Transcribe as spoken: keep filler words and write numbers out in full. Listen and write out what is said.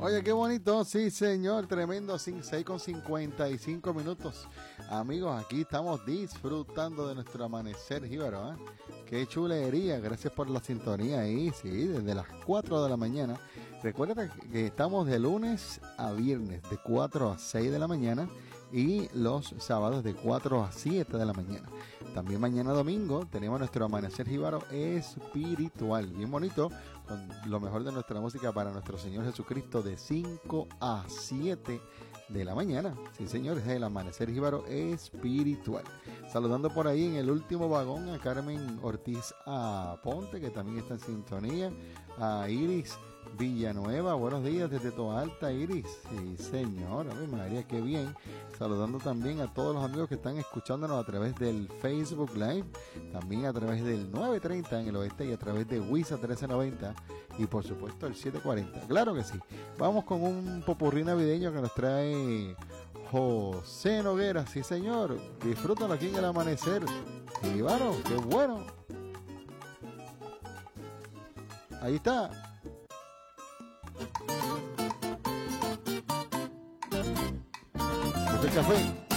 Oye, qué bonito, sí señor, tremendo, seis con cincuenta y cinco minutos. Amigos, aquí estamos disfrutando de nuestro amanecer jíbaro, ¿eh? Qué chulería, gracias por la sintonía ahí, sí, desde las cuatro de la mañana. Recuerda que estamos de lunes a viernes de cuatro a seis de la mañana y los sábados de cuatro a siete de la mañana. También mañana domingo tenemos nuestro amanecer jíbaro espiritual, bien bonito, con lo mejor de nuestra música para nuestro Señor Jesucristo de cinco a siete de la mañana. Sí, señores, el amanecer jíbaro espiritual. Saludando por ahí en el último vagón a Carmen Ortiz Aponte, que también está en sintonía, a Iris Villanueva, buenos días desde Toa Alta, Iris. Sí, señor, Ave María, qué bien. Saludando también a todos los amigos que están escuchándonos a través del Facebook Live, también a través del nueve treinta en el oeste y a través de Wisa trece noventa y por supuesto el siete cuarenta. Claro que sí. Vamos con un popurrí navideño que nos trae José Noguera. Sí, señor. Disfrútalo aquí en el amanecer. Y bueno, qué bueno. Ahí está. ¿Este café?